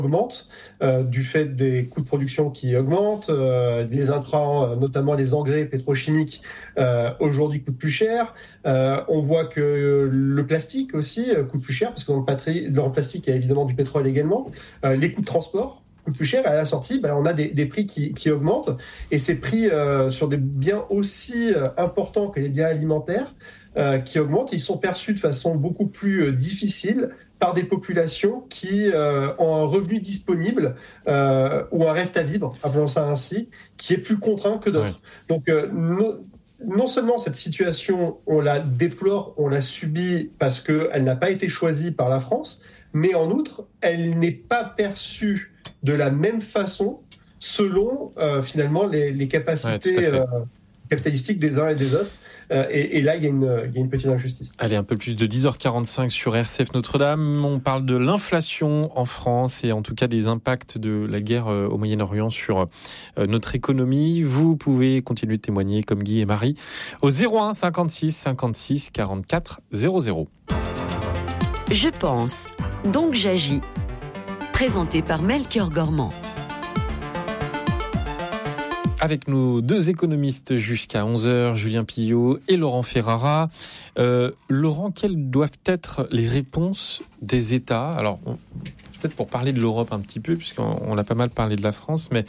augmente du fait des coûts de production qui augmentent, les intrants, notamment les engrais pétrochimiques, aujourd'hui coûtent plus cher. On voit que le plastique aussi coûte plus cher, parce que dans le plastique, il y a évidemment du pétrole également. Les coûts de transport coûtent plus cher. À la sortie, on a des prix qui augmentent. Et ces prix sur des biens aussi importants que les biens alimentaires qui augmentent, ils sont perçus de façon beaucoup plus difficile par des populations qui ont un revenu disponible ou un reste à vivre, appelons ça ainsi, qui est plus contraint que d'autres. Ouais. Donc, non seulement cette situation, on la déplore, on l'a subie parce qu'elle n'a pas été choisie par la France, mais en outre, elle n'est pas perçue de la même façon selon finalement les capacités capitalistiques des uns et des autres. Et là, il y a une petite injustice. Allez, un peu plus de 10h45 sur RCF Notre-Dame. On parle de l'inflation en France et en tout cas des impacts de la guerre au Moyen-Orient sur notre économie. Vous pouvez continuer de témoigner comme Guy et Marie au 01 56 56 44 00. Je pense, donc j'agis. Présenté par Melchior Gormand. Avec nos deux économistes jusqu'à 11h, Julien Pillot et Laurent Ferrara. Laurent, quelles doivent être les réponses des États ? Alors, peut-être pour parler de l'Europe un petit peu, puisqu'on a pas mal parlé de la France, mais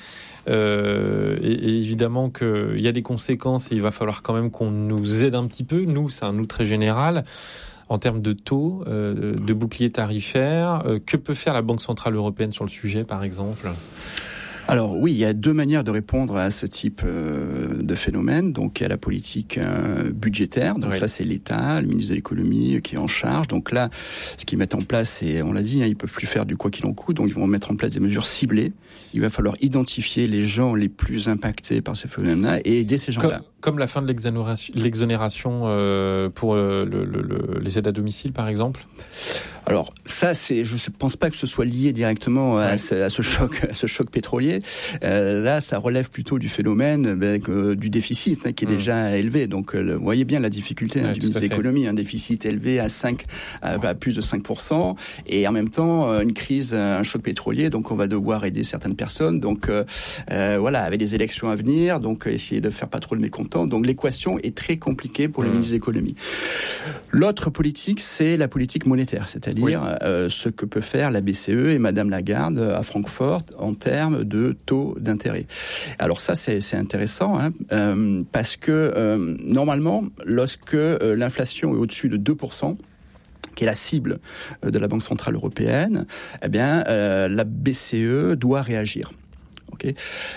et évidemment qu'il y a des conséquences et il va falloir quand même qu'on nous aide un petit peu. Nous, c'est un nous très général. En termes de taux, de bouclier tarifaire, que peut faire la Banque Centrale Européenne sur le sujet, par exemple ? Alors oui, il y a deux manières de répondre à ce type de phénomène. Donc il y a la politique budgétaire, donc ça c'est l'État, le ministre de l'économie qui est en charge. Donc là, ce qu'ils mettent en place, c'est, on l'a dit, ils ne peuvent plus faire du quoi qu'il en coûte, donc ils vont mettre en place des mesures ciblées. Il va falloir identifier les gens les plus impactés par ce phénomène-là et aider ces gens-là. Comme la fin de l'exonération pour les aides à domicile, par exemple. Alors ça, je ne pense pas que ce soit lié directement à ce choc pétrolier. Là, ça relève plutôt du phénomène du déficit qui est déjà élevé. Donc, vous voyez bien la difficulté du ministre de l'économie, un déficit élevé à plus de 5%, et en même temps une crise, un choc pétrolier. Donc, on va devoir aider certaines personnes. Donc, avec des élections à venir, donc essayer de faire pas trop le mécontent. Donc, l'équation est très compliquée pour le ministre de l'économie. L'autre politique, c'est la politique monétaire, c'est-à-dire ce que peut faire la BCE et Madame Lagarde à Francfort en termes de taux d'intérêt. Alors ça, c'est intéressant parce que normalement, lorsque l'inflation est au-dessus de 2%, qui est la cible de la Banque Centrale Européenne, la BCE doit réagir. Okay.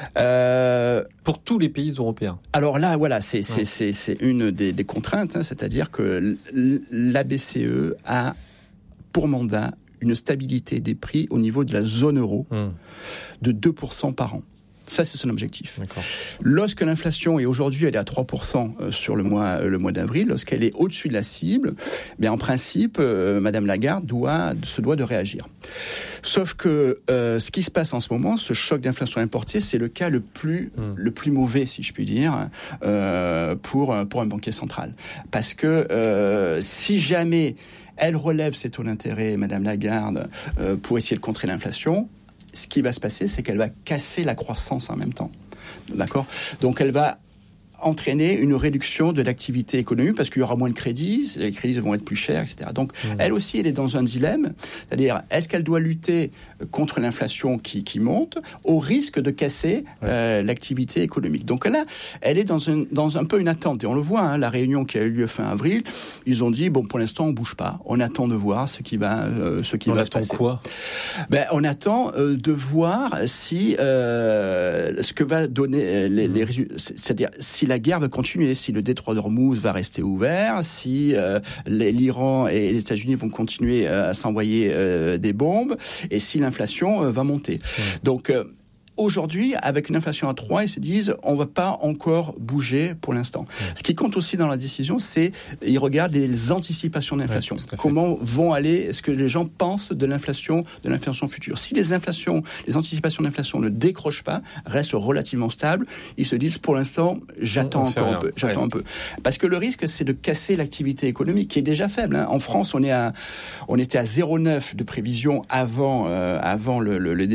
Pour tous les pays européens. Alors là, voilà, c'est une des contraintes, c'est-à-dire que la BCE a pour mandat une stabilité des prix au niveau de la zone euro de 2% par an. Ça, c'est son objectif. D'accord. Lorsque l'inflation est aujourd'hui, elle est à 3% sur le mois d'avril, lorsqu'elle est au-dessus de la cible, en principe, Madame Lagarde se doit de réagir. Sauf que ce qui se passe en ce moment, ce choc d'inflation importée, c'est le cas le plus mauvais, si je puis dire, pour un banquier central. Parce que si jamais elle relève ses taux d'intérêt, Madame Lagarde, pour essayer de contrer l'inflation, ce qui va se passer, c'est qu'elle va casser la croissance en même temps. D'accord ? Donc, elle va entraîner une réduction de l'activité économique parce qu'il y aura moins de crédits, les crédits vont être plus chers, etc. Donc, elle aussi, elle est dans un dilemme, c'est-à-dire, est-ce qu'elle doit lutter contre l'inflation qui monte au risque de casser l'activité économique. Donc là, elle est dans un peu une attente. Et on le voit, la réunion qui a eu lieu fin avril, ils ont dit, pour l'instant, on bouge pas. On attend de voir ce qui va se passer. On attend quoi ? On attend de voir si ce que va donner les résultats, c'est-à-dire si la guerre va continuer, si le détroit d'Ormuz va rester ouvert, si l'Iran et les États-Unis vont continuer à s'envoyer des bombes, et si l'inflation va monter. Donc, aujourd'hui, avec une inflation à 3, ils se disent on ne va pas encore bouger pour l'instant. Ce qui compte aussi dans la décision, c'est ils regardent les anticipations d'inflation. Comment vont aller, ce que les gens pensent de l'inflation future. Si les anticipations d'inflation ne décrochent pas, restent relativement stables, ils se disent pour l'instant, j'attends un peu. Parce que le risque, c'est de casser l'activité économique qui est déjà faible. En France, on était à 0,9 de prévision avant le